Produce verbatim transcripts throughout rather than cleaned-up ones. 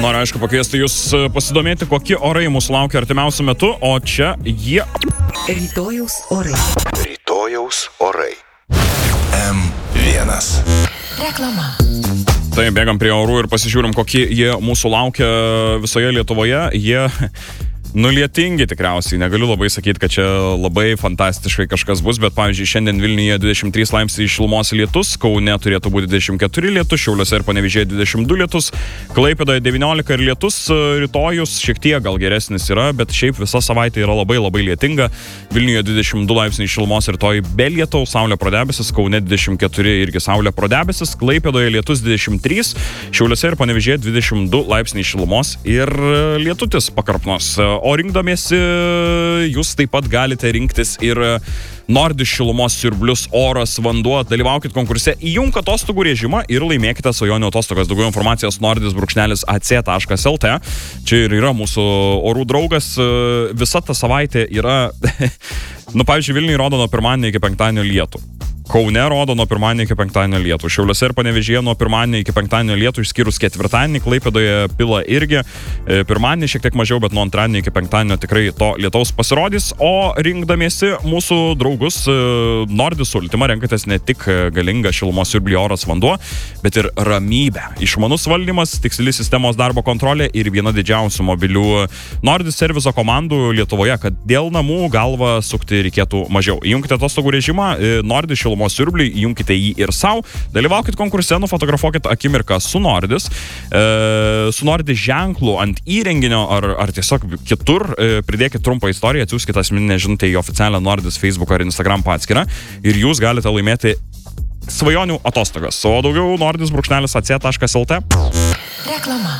Noriu, aišku, pakviesti jūs pasidomėti, kokie orai mūsų laukia artimiausiu metu, o čia jie. Rytojaus orai. Rytojaus orai. M vienas. Reklama. Tai bėgam prie orų ir pasižiūrim, kokie jie mūsų laukia visoje Lietuvoje. Jie nulietingi tikriausiai. Negaliu labai sakyti, kad čia labai fantastiškai kažkas bus, bet pavyzdžiui, šiandien Vilniuje dvidešimt trys laipsniai šilumos lietus, Kaune turėtų būti dvidešimt keturi lietus, Šiauliuose ir Panevėžyje dvidešimt du lietus, Klaipėdoje devyniolika ir lietus, rytojus šiek tiek gal geresnis yra, bet šiaip visa savaitė yra labai labai lietinga. Vilniuje dvidešimt du laipsniai šilumos rytoj be lietaus, saulė pro debesis, Kaune dvidešimt keturi irgi saulė pro debesis, Klaipėdoje lietus dvidešimt trys, Šiauliuose ir Panevėžyje dvidešimt du laipsniai šilumos ir lietutis pakarpnos. O rinkdamiesi, jūs taip pat galite rinktis ir Nordis šilumos siurblius, oras, vanduo. Dalyvaukit konkurse, įjunk atostogų režimą ir laimėkite svajonių atostogas. Daugiau informacijos nordis brūkšnelis a c taškas l t. Čia ir yra mūsų orų draugas. Visa ta savaitė yra, nu pavyzdžiui, Vilniui rodo nuo pirmadienio iki penktadienio lietų. Kaune rodo nuo pirmadienio iki penktadienio lietų. Šiauliuose ir Panevėžyje nuo pirmadienio iki penktadienio lietų, išskyrus ketvirtadienį. Klaipėdoje pila irgi. Pirmadienį šiek tiek mažiau, bet nuo antradienio iki penktadienio tikrai to lietaus pasirodys. O rinkdamiesi mūsų draugus Nordis Ultima renkatės ne tik galingą šilumos siurblį, oras, vanduo, bet ir ramybę. Išmanus valdymas, tiksli sistemos darbo kontrolė ir viena didžiausių mobilių Nordis serviso komandų Lietuvoje, kad dėl namų galvą sukti reikėtų mažiau. Įjunkite atostogų režimą, Nordis šilumos siurblį, įjunkite jį ir savo, dalyvaukit konkurse, nufotografuokit akimirką su Nordis, e, su Nordis ženklu ant įrenginio ar, ar tiesiog kitur, e, pridėkit trumpą istoriją, atsiųskit asmeninę žinutę į oficialią Nordis Facebook ar Instagram paskyrą ir jūs galite laimėti svajonių atostogas. O daugiau nordis brūkšnelis a c taškas l t. Reklama.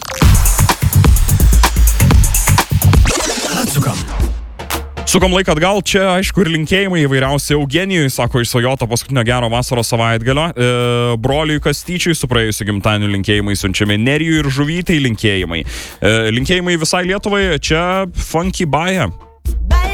Atsukam. Sukam laiką atgal, čia aišku ir linkėjimai įvairiausi. Eugenijui, sako, išsvajota paskutinio gero vasaros savaitgalio. E, broliui Kastyčiui su praėjusiu gimtadieniu linkėjimai siunčiami. Nerijui ir Žuvytei linkėjimai. E, linkėjimai visai Lietuvai, čia Funky Baja.